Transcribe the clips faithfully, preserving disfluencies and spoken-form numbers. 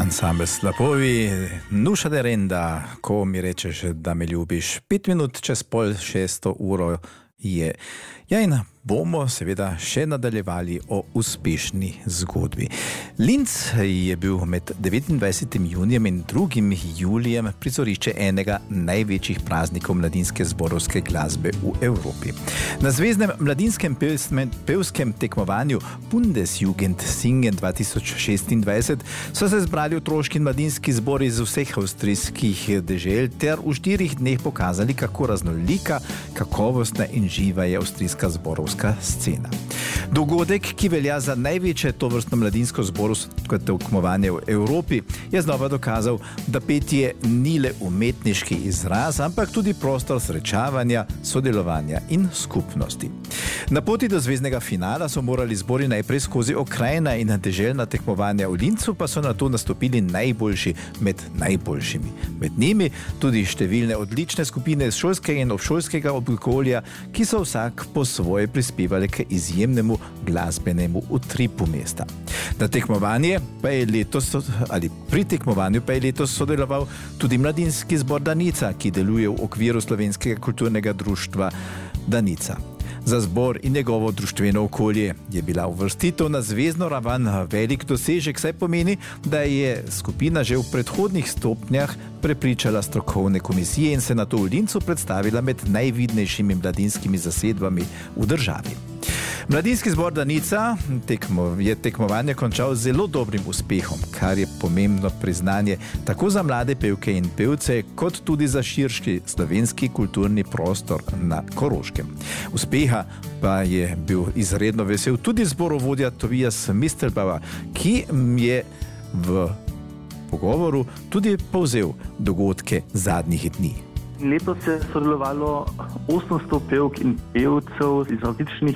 Ansambl Slapovi, Nuša de Renda, ko mi rečeš, da me ljubiš. Pet minut čez pol šesto uro je. Ja, in bomo seveda še nadaljevali o uspešni zgodbi. Linz je bil med devetindvajsetim junijem in drugim julijem prizorišče enega največjih praznikov mladinske zborovske glasbe v Evropi. Na zvezdnem mladinskem pevskem tekmovanju Bundesjugend Singen dva tisoč šestindvajset so se zbrali otroški in mladinski zbori iz vseh avstrijskih dežel ter v štirih dneh pokazali, kako raznolika, kakovostna in živa je avstrijska zborovska scena. Dogodek, ki velja za največje tovrstno mladinsko zborovsko tekmovanje v Evropi, je znova dokazal, da petje ni le umetniški izraz, ampak tudi prostor srečavanja, sodelovanja in skupnosti. Na poti do zveznega finala so morali zbori najprej skozi okrajna in deželna tekmovanja, v Linzu pa so nato nastopili najboljši med najboljšimi. Med njimi tudi številne odlične skupine iz šolskega in obšolskega okolja, ki so vsak po svoje prispevali k izjemnemu glasbenemu utripu mesta. Na tekmovanje pa je letos, ali pri tekmovanju pa je letos sodeloval tudi mladinski zbor Danica, ki deluje v okviru slovenskega kulturnega društva Danica. Za zbor in njegovo društveno okolje je bila uvrstitev na zvezno raven velik dosežek, saj pomeni, da je skupina že v predhodnih stopnjah prepričala strokovne komisije in se nato v Linzu predstavila med najvidnejšimi mladinskimi zasedbami v državi. Mladinski zbor Danica tekmo, je tekmovanje končal z zelo dobrim uspehom, kar je pomembno priznanje tako za mlade pevke in pevce, kot tudi za širši slovenski kulturni prostor na Koroškem. Uspeha pa je bil izredno vesel tudi zborovodja Tobias Mistelbauer, ki je v pogovoru tudi povzel dogodke zadnjih dni. Letos je sodelovalo osemsto pevk in pevcev iz različnih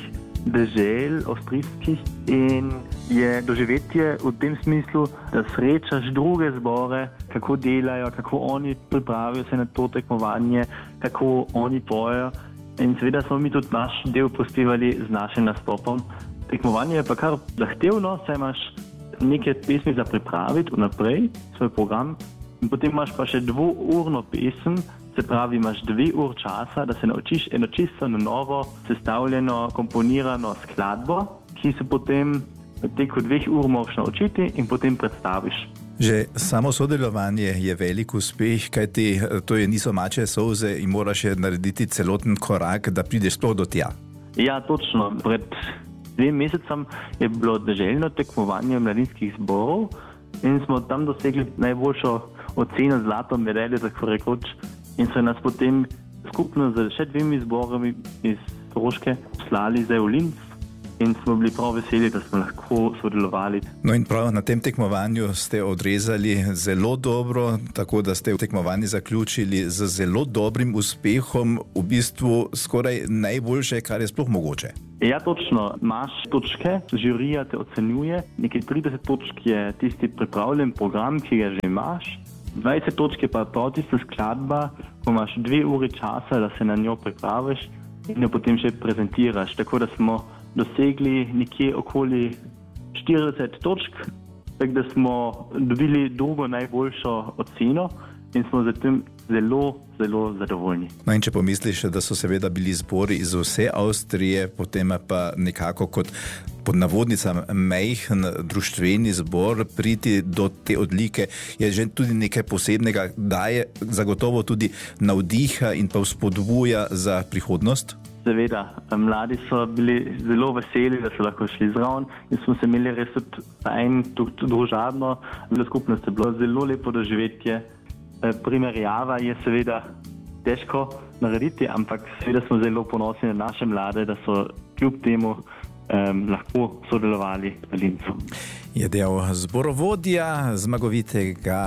dežel avstrijskih in je doživetje v tem smislu, da srečaš druge zbore, kako delajo, kako oni pripravijo se na to tekmovanje, kako oni pojejo. In seveda smo mi tudi naš del prispevali z našim nastopom. Tekmovanje je pa kar zahtevno, saj imaš nekaj pesmi za pripraviti vnaprej, svoj program, in potem imaš pa še dvourno pesem, se pravi, imaš dve ur časa, da se naučiš eno čisto novo, sestavljeno, komponirano skladbo, ki se potem v teku dveh ur moraš naučiti in potem predstaviš. Že samo sodelovanje je velik uspeh, kajti to je niso mačje solze in moraš je narediti celoten korak, da prideš sploh do tja. Ja, točno. Pred dvem mesecem je bilo deželno tekmovanje mladinskih zborov in smo tam dosegli najboljšo oceno zlato medaljo, tako rekoč, in so nas potem skupno z še dvemi zborami iz Koroške poslali zdaj v Linz in smo bili prav veseli, da smo lahko sodelovali. No in prav na tem tekmovanju ste odrezali zelo dobro, tako da ste v tekmovanju zaključili z zelo dobrim uspehom, v bistvu skoraj najboljše, kar je sploh mogoče. Ja, točno. Imaš točke, žirija te ocenjuje, nekaj trideset točk je tisti pripravljen program, ki ga že imaš, dvajset točk je pa prav tista skladba, ko imaš dve uri časa, da se na njo pripraviš in jo potem še prezentiraš. Tako da smo dosegli nekje okoli štirideset točk, tako da smo dobili drugo najboljšo oceno in smo zatem zelo, zelo zadovoljni. No in če pomisliš, da so seveda bili zbori iz vse Avstrije, potem pa nekako kot pod navodnicam majhen društveni zbor priti do te odlike, je že tudi nekaj posebnega, daje zagotovo tudi navdiha in pa vzpodbuja za prihodnost? Seveda, mladi so bili zelo veseli, da so lahko šli zraven in smo se imeli res tudi fajn, tudi družabno, v skupnosti je bilo zelo lepo doživetje. Primerjava je seveda težko narediti, ampak seveda smo zelo ponosni na naše mlade, da so kljub temu um, lahko sodelovali v Linzu. Je del zborovodja zmagovitega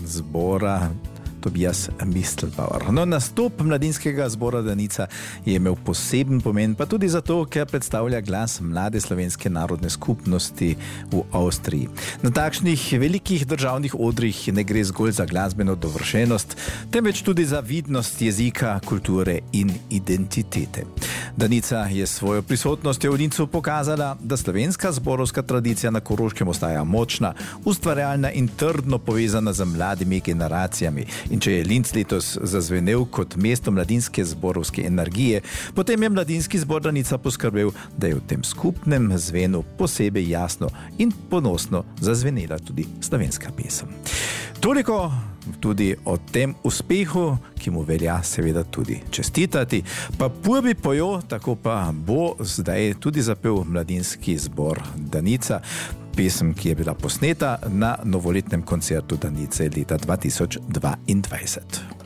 zbora Tobias Mistelbauer. No, nastop mladinskega zbora Danica je imel poseben pomen, pa tudi zato, ker predstavlja glas mlade slovenske narodne skupnosti v Avstriji. Na takšnih velikih državnih odrih ne gre zgolj za glasbeno dovršenost, temveč tudi za vidnost jezika, kulture in identitete. Danica je svojo prisotnostjo v Lincu pokazala, da slovenska zborovska tradicija na Koroškem ostaja močna, ustvarjalna in trdno povezana z mladimi generacijami. In če je Linc letos zazvenel kot mesto mladinske zborovske energije, potem je mladinski zbor Danica poskrbel, da je v tem skupnem zvenu posebej jasno in ponosno zazvenela tudi slovenska pesem. Toliko tudi o tem uspehu, ki mu velja seveda tudi čestitati. Pa Purbi pojo, tako pa bo zdaj tudi zapel mladinski zbor Danica, pesem, ki je bila posneta na novoletnem koncertu Danice leta dva tisoč dvaindvajset.